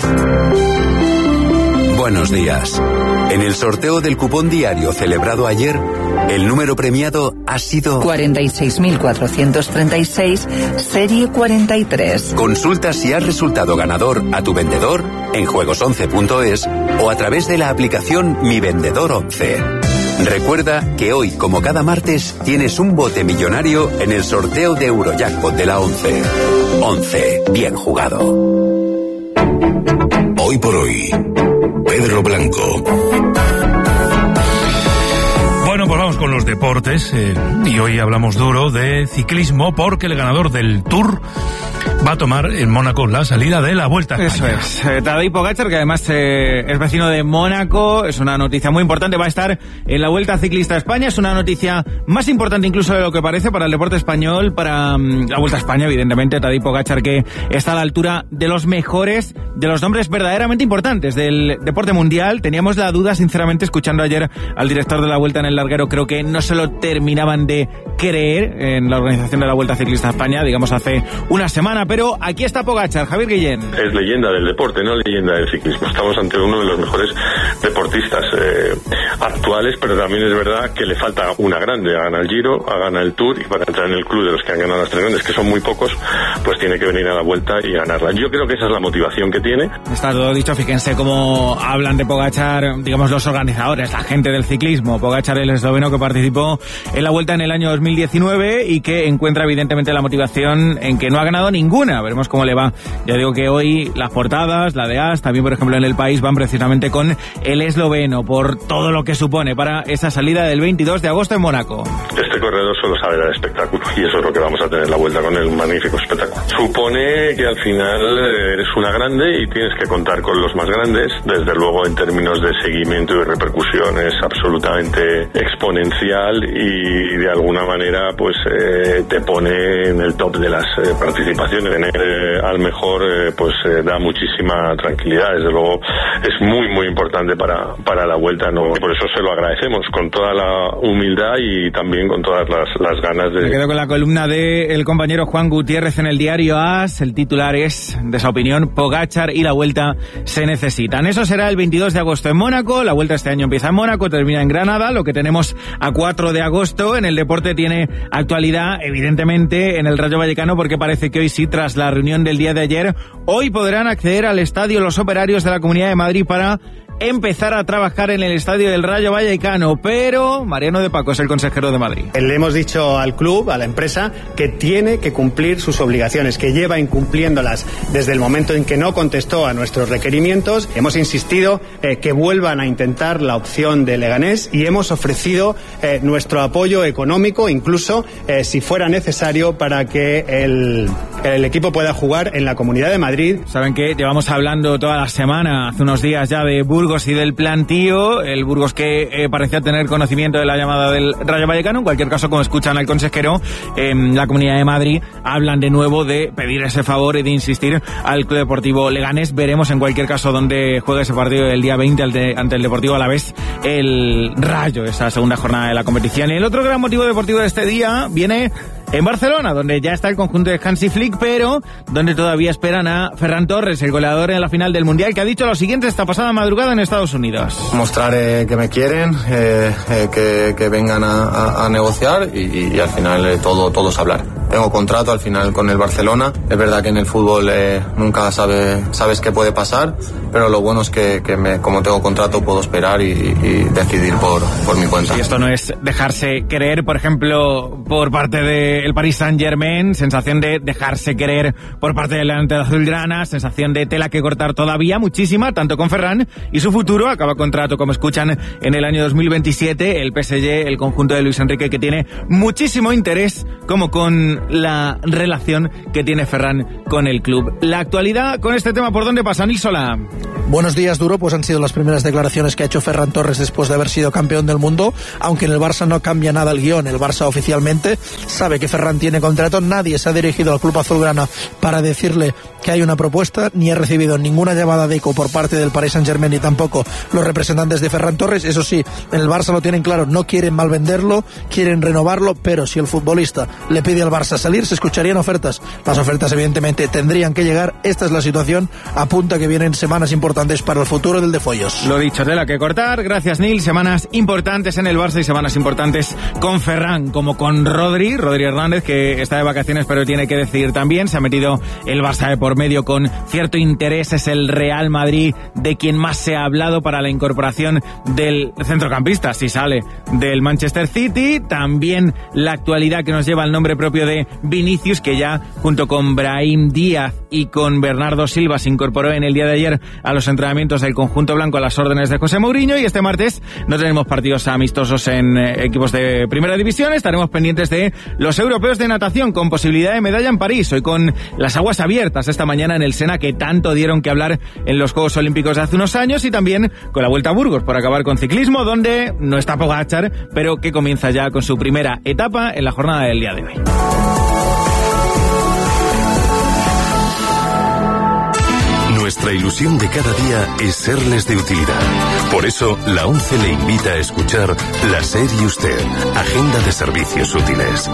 Buenos días. En el sorteo del cupón diario celebrado ayer, el número premiado ha sido cuarenta y seis mil cuatrocientos treinta y seis, serie cuarenta y tres. Consulta si has resultado ganador a tu vendedor en juegos once punto es o a través de la aplicación Mi Vendedor once. Recuerda que hoy, como cada martes, tienes un bote millonario en el sorteo de Eurojackpot de la once. once. Bien jugado. Hoy por hoy, Pedro Blanco. Bueno, pues vamos con los deportes eh, y hoy hablamos duro de ciclismo porque el ganador del Tour va a tomar en Mónaco la salida de la Vuelta a España. Eso es. Eh, Tadej Pogačar, que además eh, es vecino de Mónaco, es una noticia muy importante, va a estar en la Vuelta Ciclista a España, es una noticia más importante incluso de lo que parece para el deporte español, para um, la Vuelta a España, evidentemente. Tadej Pogačar, que está a la altura de los mejores, de los nombres verdaderamente importantes del deporte mundial. Teníamos la duda, sinceramente, escuchando ayer al director de la Vuelta en el larguero, creo que no se lo terminaban de creer en la organización de la Vuelta Ciclista a España, digamos hace una semana, pero aquí está Pogačar. Javier Guillén. Es leyenda del deporte, no leyenda del ciclismo. Estamos ante uno de los mejores deportistas eh, actuales, pero también es verdad que le falta una grande. Gana el Giro, gana el Tour, y para entrar en el club de los que han ganado las tres grandes, que son muy pocos, pues tiene que venir a la Vuelta y ganarla. Yo creo que esa es la motivación que tiene. Está todo dicho, fíjense cómo hablan de Pogačar, digamos, los organizadores, la gente del ciclismo. Pogačar, el esloveno que participó en la Vuelta en el año dos mil diecinueve y que encuentra evidentemente la motivación en que no ha ganado ninguna. Veremos cómo le va. Ya digo que hoy las portadas, la de A S, también por ejemplo en El País, van precisamente con el esloveno por todo lo que supone para esa salida del veintidós de agosto en Mónaco. Este corredor solo sabe dar espectáculo y eso es lo que vamos a tener en la Vuelta con él, un magnífico espectáculo. Supone que al final eres una grande y tienes que contar con los más grandes, desde luego en términos de seguimiento y repercusión es absolutamente exponencial y de alguna manera pues eh, te pone en el top de las eh, participaciones. Tener eh, al mejor eh, pues eh, da muchísima tranquilidad, desde luego es muy muy importante para, para la Vuelta, ¿no? Por eso se lo agradecemos con toda la humildad y también con todas las, las ganas de... Me quedo con la columna del compañero Juan Gutiérrez en el diario A S. El titular es, de esa opinión, Pogačar y la Vuelta se necesitan. Eso será el veintidós de agosto en Mónaco. La Vuelta este año empieza en Mónaco, termina en Granada. Lo que tenemos a cuatro de agosto en el deporte tiene actualidad, evidentemente, en el Rayo Vallecano, porque parece que hoy sí, tras la reunión del día de ayer, hoy podrán acceder al estadio los operarios de la Comunidad de Madrid para empezar a trabajar en el estadio del Rayo Vallecano, pero Mariano de Paco es el consejero de Madrid. Le hemos dicho al club, a la empresa, que tiene que cumplir sus obligaciones, que lleva incumpliéndolas desde el momento en que no contestó a nuestros requerimientos. Hemos insistido eh, que vuelvan a intentar la opción de Leganés y hemos ofrecido eh, nuestro apoyo económico, incluso eh, si fuera necesario, para que el, el equipo pueda jugar en la Comunidad de Madrid. Saben que llevamos hablando toda la semana, hace unos días ya, de Burgos Burgos y del plantío, el Burgos que eh, parecía tener conocimiento de la llamada del Rayo Vallecano. En cualquier caso, como escuchan al consejero, en la Comunidad de Madrid hablan de nuevo de pedir ese favor y de insistir al Club Deportivo Leganés. Veremos en cualquier caso dónde juega ese partido el día veinte ante, ante el Deportivo Alavés, el Rayo, esa segunda jornada de la competición. Y el otro gran motivo deportivo de este día viene en Barcelona, donde ya está el conjunto de Hansi Flick, pero donde todavía esperan a Ferran Torres, el goleador en la final del Mundial, que ha dicho lo siguiente esta pasada madrugada en Estados Unidos. Mostrar eh, que me quieren, eh, eh, que, que vengan a, a, a negociar y, y al final eh, todo, todo es hablar. Tengo contrato al final con el Barcelona. Es verdad que en el fútbol eh, nunca sabe, sabes qué puede pasar, pero lo bueno es que, que me, como tengo contrato puedo esperar y, y decidir por, por mi cuenta. Y esto no es dejarse querer, por ejemplo, por parte del Paris Saint-Germain, sensación de dejarse querer por parte del delantero azulgrana, sensación de tela que cortar todavía, muchísima, tanto con Ferran y su futuro. Acaba contrato, como escuchan, en el año dos mil veintisiete. El P S G, el conjunto de Luis Enrique, que tiene muchísimo interés, como con la relación que tiene Ferran con el club. La actualidad con este tema, ¿por dónde pasa, Nil Solà? Buenos días, Duro. Pues han sido las primeras declaraciones que ha hecho Ferran Torres después de haber sido campeón del mundo, aunque en el Barça no cambia nada el guión. El Barça oficialmente sabe que Ferran tiene contrato, nadie se ha dirigido al club azulgrana para decirle que hay una propuesta, ni ha recibido ninguna llamada de eco por parte del Paris Saint-Germain ni tampoco los representantes de Ferran Torres. Eso sí, en el Barça lo tienen claro, no quieren malvenderlo, quieren renovarlo, pero si el futbolista le pide al Barça salir, se escucharían ofertas. Las ofertas evidentemente tendrían que llegar. Esta es la situación, apunta que vienen semanas importantes para el futuro del de Follos. Lo dicho, tela que cortar. Gracias, Nil. Semanas importantes en el Barça y semanas importantes con Ferran, como con Rodri, Rodri Hernández, que está de vacaciones pero tiene que decidir también. Se ha metido el Barça de por medio con cierto interés. Es el Real Madrid de quien más se ha hablado para la incorporación del centrocampista, si sale del Manchester City. También la actualidad que nos lleva al nombre propio de Vinicius, que ya junto con Brahim Díaz y con Bernardo Silva se incorporó en el día de ayer a los entrenamientos del conjunto blanco a las órdenes de José Mourinho. Y este martes no tenemos partidos amistosos en eh, equipos de primera división. Estaremos pendientes de los europeos de natación con posibilidad de medalla en París. Hoy con las aguas abiertas esta mañana en el Sena, que tanto dieron que hablar en los Juegos Olímpicos de hace unos años, y también con la Vuelta a Burgos, por acabar con ciclismo, donde no está Pogačar, pero que comienza ya con su primera etapa en la jornada del día de hoy. Nuestra ilusión de cada día es serles de utilidad. Por eso, la ONCE le invita a escuchar La SER y Usted, Agenda de Servicios Útiles.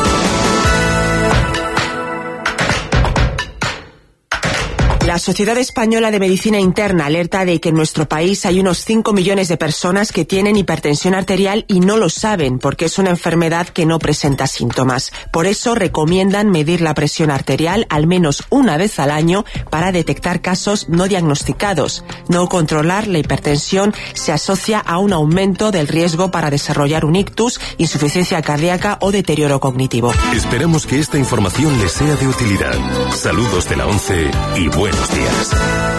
La Sociedad Española de Medicina Interna alerta de que en nuestro país hay unos cinco millones de personas que tienen hipertensión arterial y no lo saben porque es una enfermedad que no presenta síntomas. Por eso recomiendan medir la presión arterial al menos una vez al año para detectar casos no diagnosticados. No controlar la hipertensión se asocia a un aumento del riesgo para desarrollar un ictus, insuficiencia cardíaca o deterioro cognitivo. Esperamos que esta información les sea de utilidad. Saludos de la ONCE y buenos días.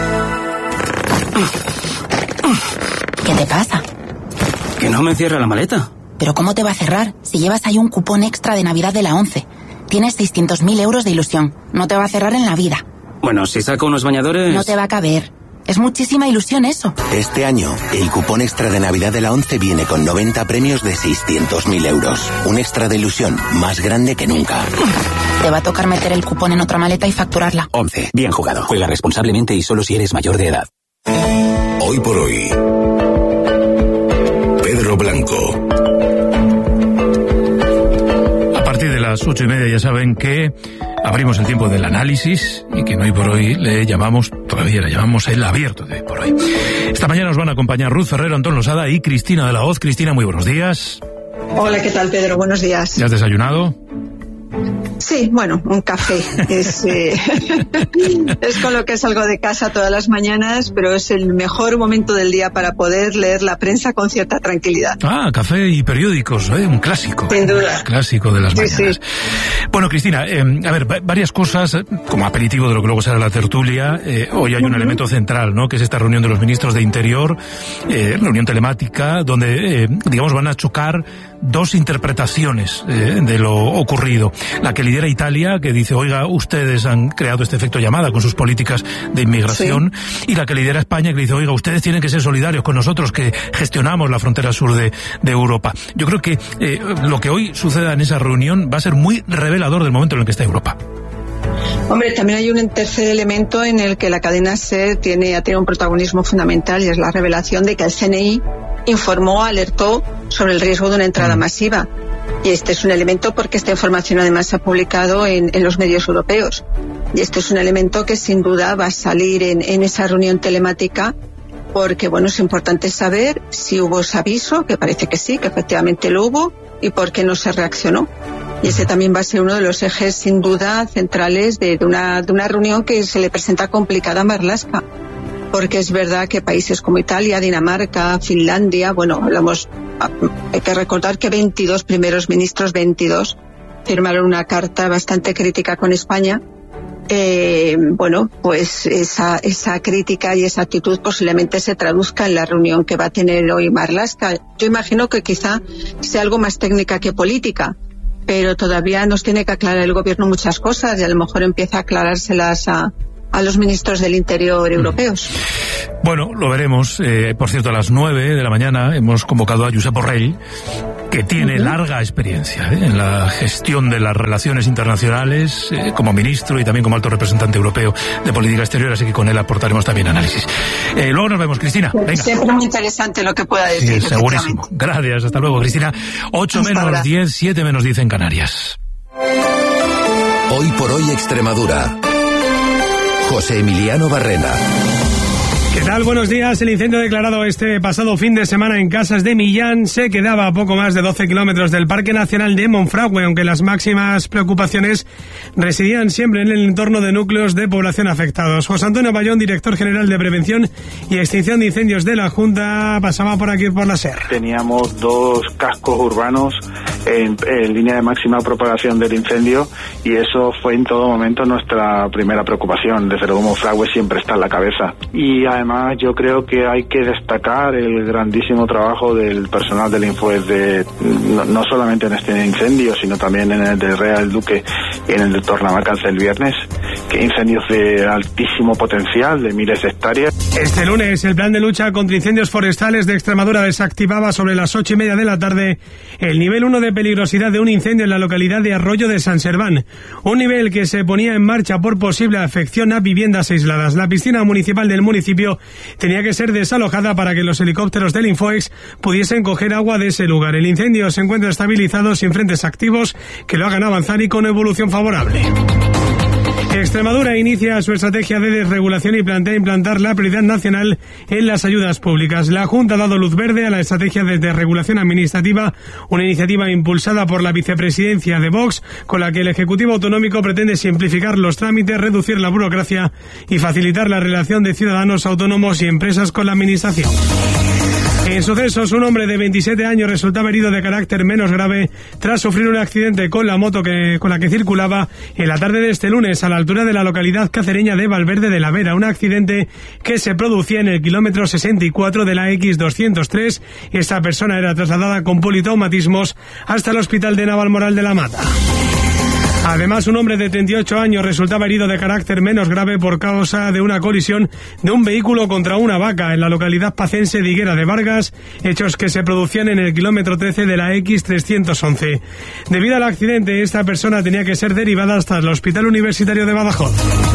¿Qué te pasa? Que no me cierra la maleta. ¿Pero cómo te va a cerrar si llevas ahí un cupón extra de Navidad de la ONCE? Tienes seiscientos mil euros de ilusión. No te va a cerrar en la vida. Bueno, si saco unos bañadores... No te va a caber. Es muchísima ilusión eso. Este año, el cupón extra de Navidad de la ONCE viene con noventa premios de seiscientos mil euros. Un extra de ilusión más grande que nunca. Te va a tocar meter el cupón en otra maleta y facturarla. ONCE. Bien jugado. Juega responsablemente y solo si eres mayor de edad. Hoy por hoy. Pedro Blanco. A partir de las ocho y media ya saben que abrimos el tiempo del análisis y que en Hoy por Hoy le llamamos, todavía le llamamos el abierto de Hoy por Hoy. Esta mañana nos van a acompañar Ruth Ferrero, Antón Losada y Cristina de la Hoz. Cristina, muy buenos días. Hola, ¿qué tal, Pedro? Buenos días. ¿Ya has desayunado? Sí, bueno, un café. Es, eh, es con lo que salgo de casa todas las mañanas, pero es el mejor momento del día para poder leer la prensa con cierta tranquilidad. Ah, café y periódicos, ¿eh? Un clásico. Sin duda. Un clásico de las sí, mañanas. Sí. Bueno, Cristina, eh, a ver, varias cosas, como aperitivo de lo que luego será la tertulia. Eh, hoy hay un uh-huh. elemento central, ¿no? Que es esta reunión de los ministros de Interior, eh, reunión telemática, donde, eh, digamos, van a chocar dos interpretaciones eh, de lo ocurrido. La que lidera Italia, que dice, oiga, ustedes han creado este efecto llamada con sus políticas de inmigración, sí. Y la que lidera España, que dice, oiga, ustedes tienen que ser solidarios con nosotros que gestionamos la frontera sur de, de Europa. Yo creo que eh, lo que hoy suceda en esa reunión va a ser muy revelador del momento en el que está Europa. Hombre, también hay un tercer elemento en el que la cadena SER tiene, ha tenido un protagonismo fundamental, y es la revelación de que el C N I informó, alertó sobre el riesgo de una entrada mm. masiva. Y este es un elemento porque esta información además se ha publicado en, en los medios europeos. Y este es un elemento que sin duda va a salir en, en esa reunión telemática, porque bueno, es importante saber si hubo ese aviso, que parece que sí, que efectivamente lo hubo, y por qué no se reaccionó. Y ese también va a ser uno de los ejes, sin duda, centrales de, de, una, de una reunión que se le presenta complicada a Marlaska. Porque es verdad que países como Italia, Dinamarca, Finlandia, bueno, hablamos, hay que recordar que veintidós primeros ministros, veintidós, firmaron una carta bastante crítica con España. Eh, bueno, pues esa, esa crítica y esa actitud posiblemente se traduzca en la reunión que va a tener hoy Marlaska. Yo imagino que quizá sea algo más técnica que política, pero todavía nos tiene que aclarar el gobierno muchas cosas, y a lo mejor empieza a aclarárselas a, a los ministros del Interior europeos. Bueno, lo veremos. Eh, por cierto, a las nueve de la mañana hemos convocado a Josep Borrell, que tiene uh-huh. larga experiencia ¿eh? en la gestión de las relaciones internacionales eh, como ministro y también como alto representante europeo de política exterior, así que con él aportaremos también análisis. Eh, luego nos vemos, Cristina. Venga. Siempre muy interesante lo que pueda decir. Sí, segurísimo. Gracias, hasta luego, Cristina. ocho menos diez, siete menos diez en Canarias. Hoy por hoy Extremadura. José Emiliano Barrena. ¿Qué tal? Buenos días. El incendio declarado este pasado fin de semana en Casas de Millán se quedaba a poco más de doce kilómetros del Parque Nacional de Monfragüe, aunque las máximas preocupaciones residían siempre en el entorno de núcleos de población afectados. José Antonio Bayón, director general de Prevención y Extinción de Incendios de la Junta, pasaba por aquí por la SER. Teníamos dos cascos urbanos en, en línea de máxima propagación del incendio, y eso fue en todo momento nuestra primera preocupación. Desde luego Monfragüe siempre está en la cabeza. Y además Además, yo creo que hay que destacar el grandísimo trabajo del personal del Infoes, de, no, no solamente en este incendio, sino también en el de Real Duque y en el de Tornavacaze el viernes, que incendios de altísimo potencial, de miles de hectáreas. Este lunes, el plan de lucha contra incendios forestales de Extremadura desactivaba sobre las ocho y media de la tarde el nivel uno de peligrosidad de un incendio en la localidad de Arroyo de San Serván, un nivel que se ponía en marcha por posible afección a viviendas aisladas. La piscina municipal del municipio tenía que ser desalojada para que los helicópteros del Infoex pudiesen coger agua de ese lugar. El incendio se encuentra estabilizado, sin frentes activos que lo hagan avanzar y con evolución favorable. Extremadura inicia su estrategia de desregulación y plantea implantar la prioridad nacional en las ayudas públicas. La Junta ha dado luz verde a la estrategia de desregulación administrativa, una iniciativa impulsada por la vicepresidencia de Vox, con la que el Ejecutivo Autonómico pretende simplificar los trámites, reducir la burocracia y facilitar la relación de ciudadanos, autónomos y empresas con la administración. En sucesos, un hombre de veintisiete años resultaba herido de carácter menos grave tras sufrir un accidente con la moto que, con la que circulaba en la tarde de este lunes a la altura de la localidad cacereña de Valverde de la Vera. Un accidente que se producía en el kilómetro sesenta y cuatro de la equis doscientos tres. Esta persona era trasladada con politraumatismos hasta el hospital de Navalmoral de la Mata. Además, un hombre de treinta y ocho años resultaba herido de carácter menos grave por causa de una colisión de un vehículo contra una vaca en la localidad pacense de Higuera de Vargas, hechos que se producían en el kilómetro trece de la equis trescientos once. Debido al accidente, esta persona tenía que ser derivada hasta el Hospital Universitario de Badajoz.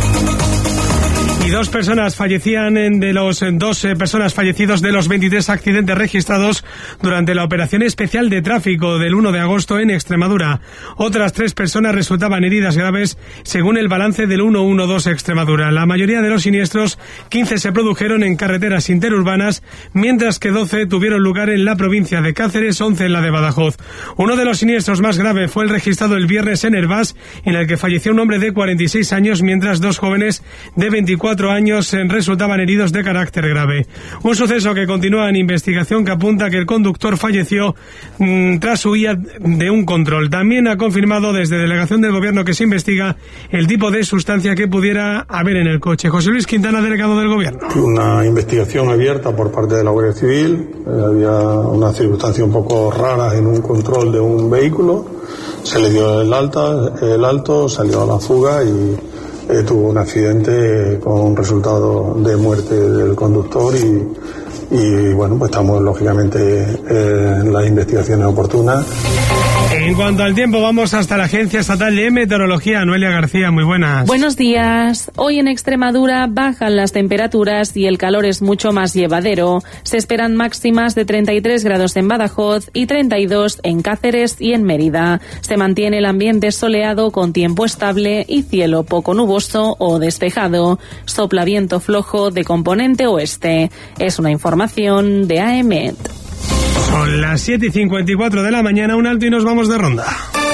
Y dos personas fallecían de los dos eh, personas fallecidos de los veintitrés accidentes registrados durante la operación especial de tráfico del uno de agosto en Extremadura. Otras tres personas resultaban heridas graves según el balance del ciento doce Extremadura. La mayoría de los siniestros, quince se produjeron en carreteras interurbanas, mientras que doce tuvieron lugar en la provincia de Cáceres, once en la de Badajoz. Uno de los siniestros más graves fue el registrado el viernes en Hervás, en el que falleció un hombre de cuarenta y seis años, mientras dos jóvenes de veinticuatro cuatro años resultaban heridos de carácter grave. Un suceso que continúa en investigación, que apunta que el conductor falleció mmm, tras huir de un control. También ha confirmado desde delegación del Gobierno que se investiga el tipo de sustancia que pudiera haber en el coche. José Luis Quintana, delegado del Gobierno. Una investigación abierta por parte de la Guardia Civil. Eh, había una circunstancia un poco rara en un control de un vehículo. Se le dio el, alta, el alto, salió a la fuga y eh, tuvo un accidente con resultado de muerte del conductor y, y bueno, pues estamos lógicamente eh, en las investigaciones oportunas. En cuanto al tiempo, vamos hasta la Agencia Estatal de Meteorología. Noelia García, muy buenas. Buenos días. Hoy en Extremadura bajan las temperaturas y el calor es mucho más llevadero. Se esperan máximas de treinta y tres grados en Badajoz y treinta y dos en Cáceres y en Mérida. Se mantiene el ambiente soleado con tiempo estable y cielo poco nuboso o despejado. Sopla viento flojo de componente oeste. Es una información de A E M E T. Son las siete y cincuenta y cuatro de la mañana, un alto y nos vamos de ronda.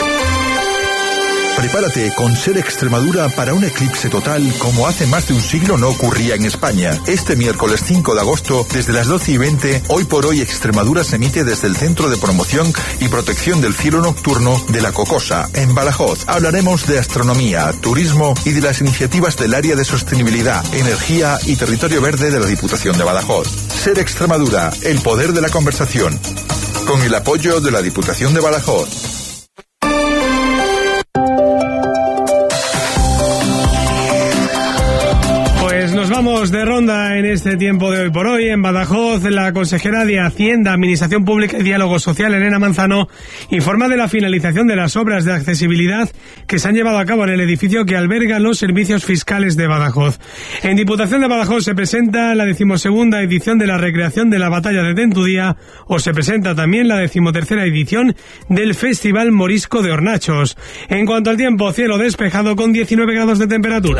Prepárate con SER Extremadura para un eclipse total como hace más de un siglo no ocurría en España. Este miércoles cinco de agosto, desde las doce y veinte, Hoy por Hoy Extremadura se emite desde el Centro de Promoción y Protección del Cielo Nocturno de La Cocosa, en Badajoz. Hablaremos de astronomía, turismo y de las iniciativas del área de sostenibilidad, energía y territorio verde de la Diputación de Badajoz. SER Extremadura, el poder de la conversación. Con el apoyo de la Diputación de Badajoz. Nos vamos de ronda en este tiempo de Hoy por Hoy. En Badajoz, la consejera de Hacienda, Administración Pública y Diálogo Social, Elena Manzano, informa de la finalización de las obras de accesibilidad que se han llevado a cabo en el edificio que alberga los servicios fiscales de Badajoz. En Diputación de Badajoz se presenta la decimosegunda edición de la recreación de la Batalla de Tentudía, o se presenta también la decimotercera edición del Festival Morisco de Hornachos. En cuanto al tiempo, cielo despejado con diecinueve grados de temperatura.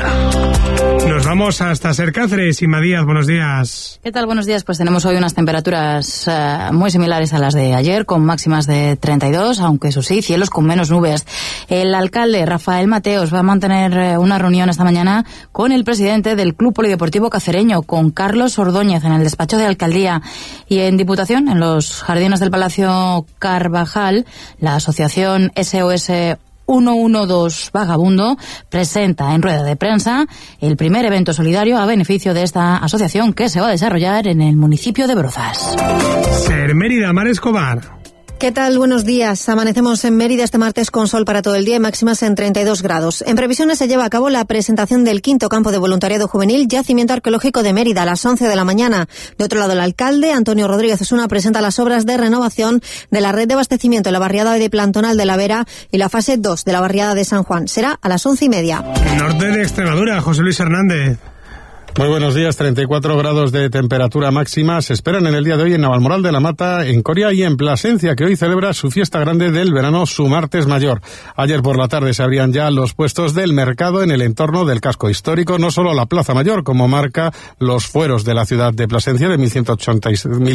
Nos vamos hasta Ser Cáceres. Inma Díaz, buenos días. ¿Qué tal? Buenos días. Pues tenemos hoy unas temperaturas uh, muy similares a las de ayer, con máximas de treinta y dos, aunque eso sí, cielos con menos nubes. El alcalde Rafael Mateos va a mantener una reunión esta mañana con el presidente del Club Polideportivo Cacereño, con Carlos Ordóñez, en el despacho de alcaldía. Y en Diputación, en los jardines del Palacio Carvajal, la asociación S O S ciento doce Vagabundo presenta en rueda de prensa el primer evento solidario a beneficio de esta asociación, que se va a desarrollar en el municipio de Brozas. Ser Mérida, Mar Escobar. ¿Qué tal? Buenos días. Amanecemos en Mérida este martes con sol para todo el día y máximas en treinta y dos grados. En previsiones se lleva a cabo la presentación del quinto campo de voluntariado juvenil Yacimiento Arqueológico de Mérida a las once de la mañana. De otro lado, el alcalde, Antonio Rodríguez Osuna, presenta las obras de renovación de la red de abastecimiento en la barriada de Plantonal de la Vera y la fase dos de la barriada de San Juan. Será a las once y media. Norte de Extremadura, José Luis Hernández. Muy buenos días. treinta y cuatro grados de temperatura máxima se esperan en el día de hoy en Navalmoral de la Mata, en Coria y en Plasencia, que hoy celebra su fiesta grande del verano, su martes mayor. Ayer por la tarde se abrían ya los puestos del mercado en el entorno del casco histórico, no solo la Plaza Mayor, como marca los fueros de la ciudad de Plasencia de mil ciento ochenta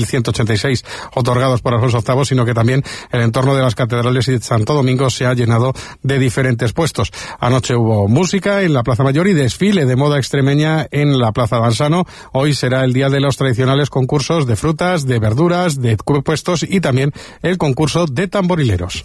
y seis otorgados por Alfonso octavo, sino que también el entorno de las catedrales y de Santo Domingo se ha llenado de diferentes puestos. Anoche hubo música en la Plaza Mayor y desfile de moda extremeña en la Plaza Dansano. Hoy será el día de los tradicionales concursos de frutas, de verduras, de puestos y también el concurso de tamborileros.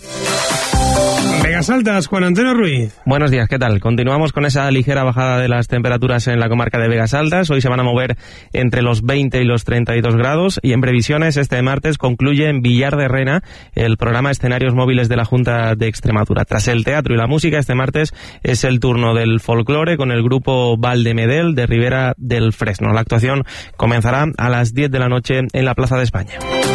Vegas Altas, Juan Antonio Ruiz. Buenos días, ¿qué tal? Continuamos con esa ligera bajada de las temperaturas en la comarca de Vegas Altas. Hoy se van a mover entre los veinte y los treinta y dos grados y en previsiones este martes concluye en Villar de Rena el programa Escenarios Móviles de la Junta de Extremadura. Tras el teatro y la música, este martes es el turno del folclore con el grupo Valdemedel de Ribera del Fresno. La actuación comenzará a las diez de la noche en la Plaza de España.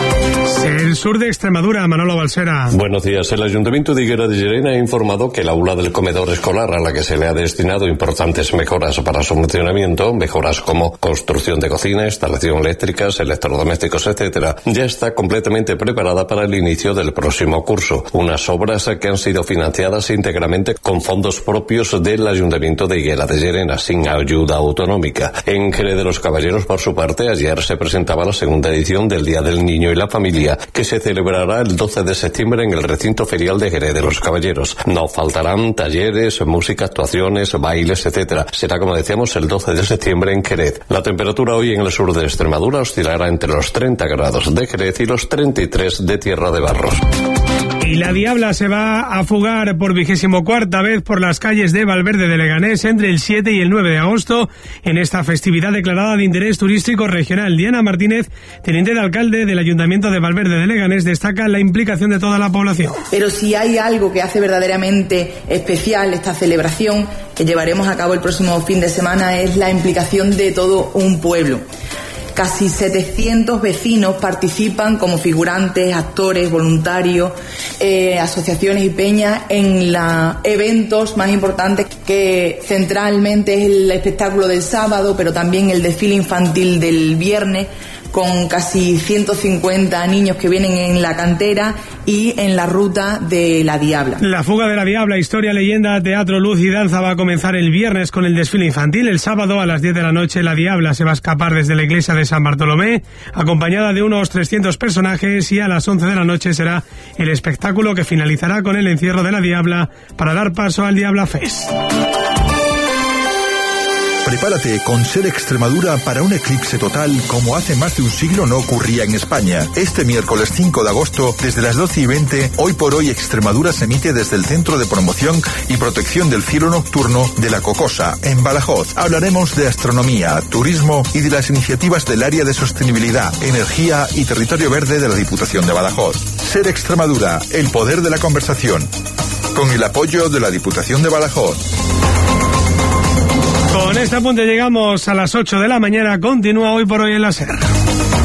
El sur de Extremadura, Manolo Balsera. Buenos días. El Ayuntamiento de Higuera de Llerena ha informado que el aula del comedor escolar, a la que se le ha destinado importantes mejoras para su funcionamiento, mejoras como construcción de cocina, instalación eléctricas, electrodomésticos, etcétera, ya está completamente preparada para el inicio del próximo curso. Unas obras que han sido financiadas íntegramente con fondos propios del Ayuntamiento de Higuera de Llerena, sin ayuda autonómica. En Jerez de los Caballeros, por su parte, ayer se presentaba la segunda edición del Día del Niño y la Familia, Feria, que se celebrará el doce de septiembre en el recinto ferial de Jerez de los Caballeros. No faltarán talleres, música, actuaciones, bailes, etcétera. Será, como decíamos, el doce de septiembre en Jerez. La temperatura hoy en el sur de Extremadura oscilará entre los treinta grados de Jerez y los treinta y tres de Tierra de Barros. Y la Diabla se va a fugar por vigésimo cuarta vez por las calles de Valverde de Leganés entre el siete y el nueve de agosto en esta festividad declarada de interés turístico regional. Diana Martínez, teniente de alcalde del Ayuntamiento de Valverde de Leganés, destaca la implicación de toda la población. Pero si hay algo que hace verdaderamente especial esta celebración que llevaremos a cabo el próximo fin de semana es la implicación de todo un pueblo. Casi setecientos vecinos participan como figurantes, actores, voluntarios, eh, asociaciones y peñas en los eventos más importantes, que centralmente es el espectáculo del sábado, pero también el desfile infantil del viernes, con casi ciento cincuenta niños que vienen en la cantera y en la ruta de la Diabla. La fuga de la Diabla, historia, leyenda, teatro, luz y danza, va a comenzar el viernes con el desfile infantil. El sábado a las diez de la noche la Diabla se va a escapar desde la iglesia de San Bartolomé, acompañada de unos trescientos personajes, y a las once de la noche será el espectáculo que finalizará con el encierro de la Diabla para dar paso al Diabla Fest. Prepárate con SER Extremadura para un eclipse total como hace más de un siglo no ocurría en España. Este miércoles cinco de agosto, desde las doce y veinte, Hoy por Hoy Extremadura se emite desde el Centro de Promoción y Protección del Cielo Nocturno de La Cocosa, en Badajoz. Hablaremos de astronomía, turismo y de las iniciativas del área de sostenibilidad, energía y territorio verde de la Diputación de Badajoz. SER Extremadura, el poder de la conversación. Con el apoyo de la Diputación de Badajoz. Con este apunte llegamos a las ocho de la mañana. Continúa Hoy por Hoy en la SER.